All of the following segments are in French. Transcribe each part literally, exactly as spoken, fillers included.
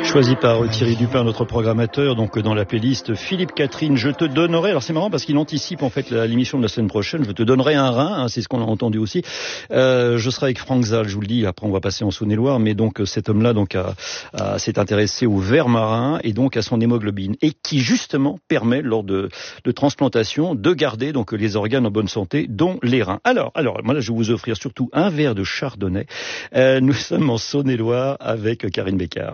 Choisi par Thierry Dupin, notre programmateur, donc dans la playlist Philippe Catherine, je te donnerai, alors c'est marrant parce qu'il anticipe en fait l'émission de la semaine prochaine, je te donnerai un rein, hein, c'est ce qu'on a entendu aussi. Euh, je serai avec Franck Zal, je vous le dis, après on va passer en Saône-et-Loire, mais donc cet homme-là donc a, a, s'est intéressé au ver marin et donc à son hémoglobine, et qui justement permet lors de, de transplantation de garder donc les organes en bonne santé, dont les reins. Alors, alors moi là, je vais vous offrir surtout un verre de chardonnay. Euh, nous sommes en Saône-et-Loire avec Karine Bécard.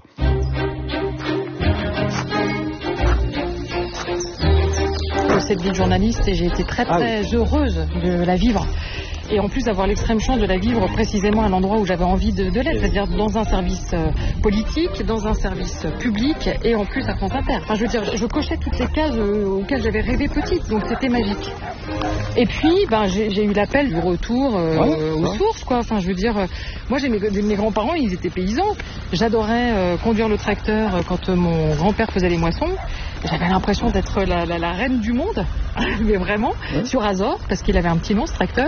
Cette vie de journaliste, et j'ai été très très ah oui. heureuse de la vivre. Et en plus d'avoir l'extrême chance de la vivre précisément à l'endroit où j'avais envie de, de l'être, c'est-à-dire dans un service euh, politique, dans un service public, et en plus à France Inter. Enfin, je veux dire, je cochais toutes les cases euh, auxquelles j'avais rêvé petite, donc c'était magique. Et puis, ben, j'ai, j'ai eu l'appel du retour euh, ouais, aux ouais. sources, quoi. Enfin, je veux dire, euh, moi, j'ai mes, mes grands-parents, ils étaient paysans. J'adorais euh, conduire le tracteur euh, quand euh, mon grand-père faisait les moissons. J'avais l'impression d'être la, la, la reine du monde, mais vraiment, ouais. sur Azor, parce qu'il avait un petit nom, ce tracteur.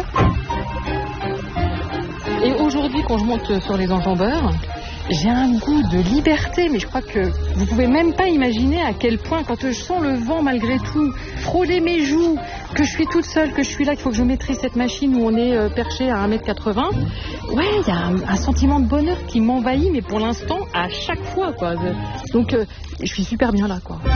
Et aujourd'hui, quand je monte sur les enjambeurs, j'ai un goût de liberté, mais je crois que vous pouvez même pas imaginer à quel point, quand je sens le vent malgré tout frôler mes joues, que je suis toute seule, que je suis là, qu'il faut que je maîtrise cette machine où on est euh, perché à un mètre quatre-vingts, ouais, il y a un, un sentiment de bonheur qui m'envahit, mais pour l'instant, à chaque fois, quoi. Donc, euh, je suis super bien là, quoi.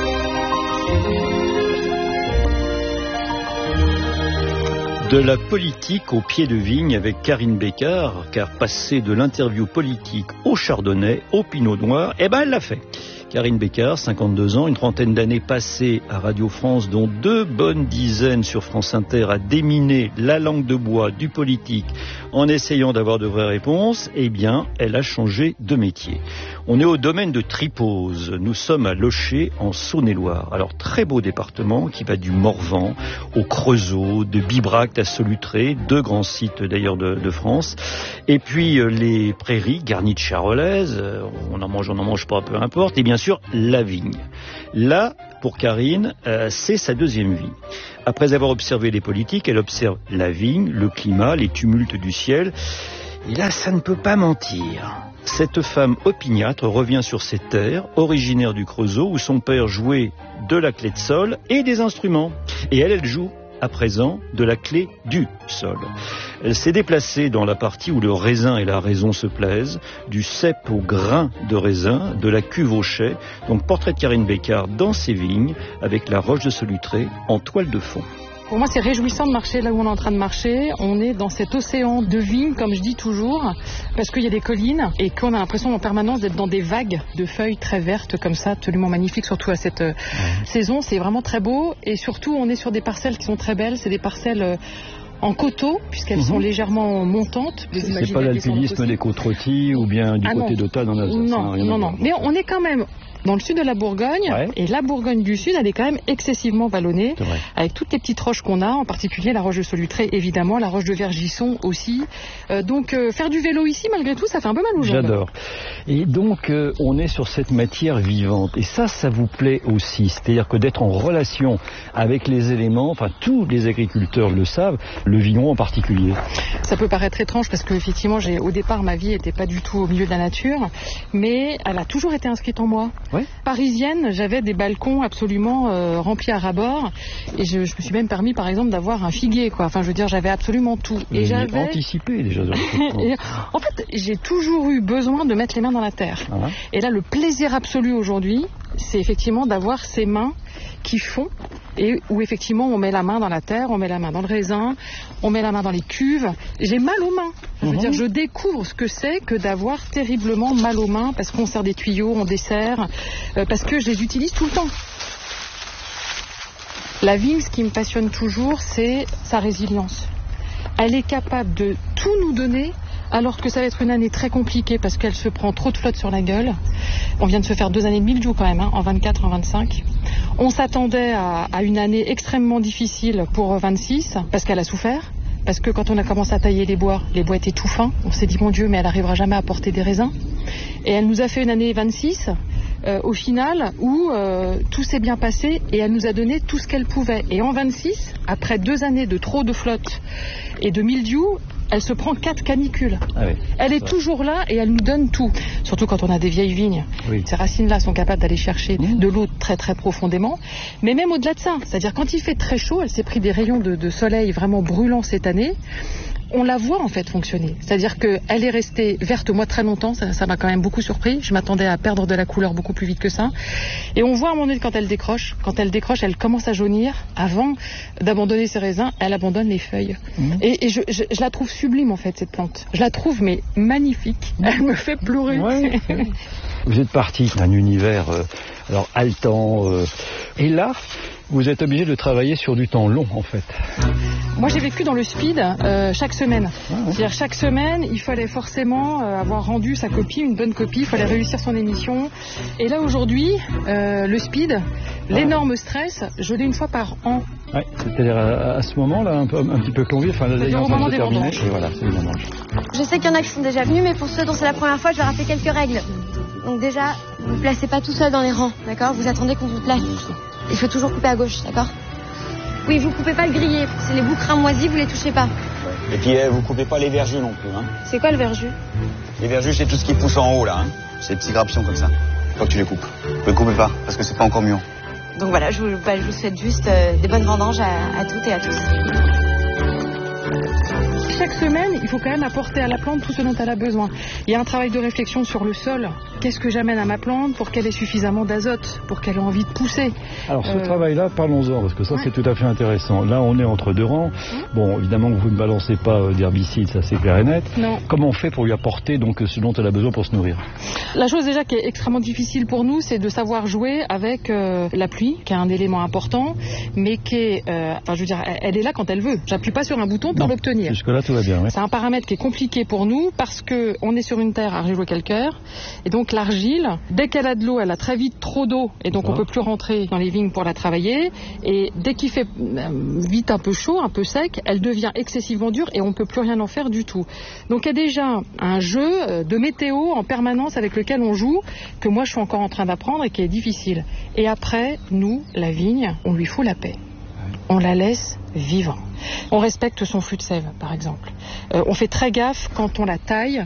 De la politique au pied de vigne avec Karine Bécard, car passer de l'interview politique au chardonnay, au pinot noir, eh ben elle l'a fait. Karine Bécard, cinquante-deux ans, une trentaine d'années passées à Radio France, dont deux bonnes dizaines sur France Inter à déminer la langue de bois du politique en essayant d'avoir de vraies réponses, eh bien, elle a changé de métier. On est au domaine de Tripose. Nous sommes à Locher, en Saône-et-Loire. Alors, très beau département qui va du Morvan au Creusot, de Bibracte à Solutré, deux grands sites d'ailleurs de, de France. Et puis, euh, les prairies garnies de charolaises, euh, on en mange, on n'en mange pas, peu importe. Et bien sûr, la vigne. Là, pour Karine, euh, c'est sa deuxième vie. Après avoir observé les politiques, elle observe la vigne, le climat, les tumultes du ciel. Et là, ça ne peut pas mentir. Cette femme opiniâtre revient sur ses terres, originaire du Creusot, où son père jouait de la clé de sol et des instruments. Et elle, elle joue à présent de la clé du sol. Elle s'est déplacée dans la partie où le raisin et la raison se plaisent, du cep au grain de raisin, de la cuve au chai. Donc portrait de Karine Bécard dans ses vignes, avec la roche de Solutré en toile de fond. Pour moi, c'est réjouissant de marcher là où on est en train de marcher. On est dans cet océan de vignes, comme je dis toujours, parce qu'il y a des collines et qu'on a l'impression en permanence d'être dans des vagues de feuilles très vertes comme ça, absolument magnifiques, surtout à cette euh, mmh. saison. C'est vraiment très beau et surtout, on est sur des parcelles qui sont très belles. C'est des parcelles euh, en coteaux, puisqu'elles mmh. sont légèrement montantes. C'est, c'est pas l'alpinisme des côtes rôties ou bien du ah côté non. d'Autun dans Alsace. Non, non, non. Mais on est quand même dans le sud de la Bourgogne, ouais. et la Bourgogne du Sud, elle est quand même excessivement vallonnée, avec toutes les petites roches qu'on a, en particulier la roche de Solutré, évidemment, la roche de Vergisson aussi. Euh, donc, euh, faire du vélo ici, malgré tout, ça fait un peu mal aux jambes. J'adore. Et donc, euh, on est sur cette matière vivante. Et ça, ça vous plaît aussi. C'est-à-dire que d'être en relation avec les éléments, enfin, tous les agriculteurs le savent, le vigneron en particulier. Ça peut paraître étrange, parce qu'effectivement, j'ai, au départ, ma vie n'était pas du tout au milieu de la nature, mais elle a toujours été inscrite en moi. Ouais. Parisienne, j'avais des balcons absolument euh, remplis à ras-bord et je, je me suis même permis par exemple d'avoir un figuier, quoi. Enfin, je veux dire, j'avais absolument tout. Et Vous j'avais anticipé déjà. et, en fait, j'ai toujours eu besoin de mettre les mains dans la terre. Ah. Et là, le plaisir absolu aujourd'hui, c'est effectivement d'avoir ces mains qui font et où effectivement on met la main dans la terre, on met la main dans le raisin, on met la main dans les cuves. J'ai mal aux mains. Je veux mmh. dire, je découvre ce que c'est que d'avoir terriblement mal aux mains parce qu'on sert des tuyaux, on dessert, euh, parce que je les utilise tout le temps. La vigne, ce qui me passionne toujours, c'est sa résilience. Elle est capable de tout nous donner, alors que ça va être une année très compliquée parce qu'elle se prend trop de flotte sur la gueule. On vient de se faire deux années de mildiou quand même, hein, en vingt-quatre, en vingt-cinq. On s'attendait à, à une année extrêmement difficile pour vingt-six parce qu'elle a souffert. Parce que quand on a commencé à tailler les bois, les bois étaient tout fins. On s'est dit, mon Dieu, mais elle n'arrivera jamais à porter des raisins. Et elle nous a fait une année vingt-six, euh, au final, où euh, tout s'est bien passé et elle nous a donné tout ce qu'elle pouvait. Et en vingt-six, après deux années de trop de flotte et de mildiou, elle se prend quatre canicules. Ah oui, elle est ça. toujours là et elle nous donne tout. Surtout quand on a des vieilles vignes. Oui. Ces racines-là sont capables d'aller chercher Mmh. de l'eau très très profondément. Mais même au-delà de ça, c'est-à-dire quand il fait très chaud, elle s'est pris des rayons de, de soleil vraiment brûlants cette année. On la voit en fait fonctionner. C'est-à-dire qu'elle est restée verte moi très longtemps, ça, ça m'a quand même beaucoup surpris. Je m'attendais à perdre de la couleur beaucoup plus vite que ça. Et on voit à un moment donné quand elle décroche, quand elle décroche, elle commence à jaunir. Avant d'abandonner ses raisins, elle abandonne les feuilles. Mmh. Et, et je, je, je la trouve sublime en fait cette plante. Je la trouve mais magnifique. Elle me fait pleurer. Ouais. Vous êtes parti d'un univers euh, alors haletant euh, et là vous êtes obligé de travailler sur du temps long en fait. Moi j'ai vécu dans le speed euh, chaque semaine. Ah ouais. C'est-à-dire chaque semaine il fallait forcément euh, avoir rendu sa copie, une bonne copie, il fallait réussir son émission. Et là aujourd'hui, euh, le speed, ah. l'énorme stress, je l'ai une fois par an. Ouais, c'est-à-dire à, à ce moment-là, un, peu, un petit peu plombier, enfin là, il est en train de se terminer. Et voilà, c'est le moment. Je sais qu'il y en a qui sont déjà venus, mais pour ceux dont c'est la première fois, je vais rappeler quelques règles. Donc déjà, vous ne placez pas tout seul dans les rangs, d'accord? Vous attendez qu'on vous place. Il faut toujours couper à gauche, d'accord? Oui, vous coupez pas le grillé, c'est les bouts cramoisis, vous les touchez pas. Et puis eh, vous coupez pas les verjus non plus, hein? C'est quoi le verjus? Les verjus, c'est tout ce qui pousse en haut là, hein? C'est des petits grappillons comme ça. Faut que tu les coupes. Vous les coupez pas, parce que c'est pas encore mûr. Donc voilà, je vous, bah, je vous souhaite juste euh, des bonnes vendanges à, à toutes et à tous. Chaque semaine, il faut quand même apporter à la plante tout ce dont elle a besoin. Il y a un travail de réflexion sur le sol. Qu'est-ce que j'amène à ma plante pour qu'elle ait suffisamment d'azote, pour qu'elle ait envie de pousser? Alors ce euh... travail-là, parlons-en, parce que ça ouais. c'est tout à fait intéressant. Là, on est entre deux rangs. Mmh. Bon, évidemment que vous ne balancez pas d'herbicides, ça c'est clair et net. Non. Comment on fait pour lui apporter donc ce dont elle a besoin pour se nourrir? La chose déjà qui est extrêmement difficile pour nous, c'est de savoir jouer avec euh, la pluie, qui est un élément important, mais qui est, euh, enfin je veux dire, elle est là quand elle veut. J'appuie pas sur un bouton pour l'obtenir. Jusque-là, tout va bien. Ouais. C'est un paramètre qui est compliqué pour nous parce que on est sur une terre argilo-calcaire et donc l'argile, dès qu'elle a de l'eau, elle a très vite trop d'eau et donc on peut plus rentrer dans les vignes pour la travailler. Et dès qu'il fait vite un peu chaud, un peu sec, elle devient excessivement dure et on peut plus rien en faire du tout. Donc il y a déjà un jeu de météo en permanence avec lequel on joue que moi je suis encore en train d'apprendre et qui est difficile. Et après, nous, la vigne, on lui fout la paix. On la laisse vivre. On respecte son flux de sève, par exemple. Euh, on fait très gaffe quand on la taille.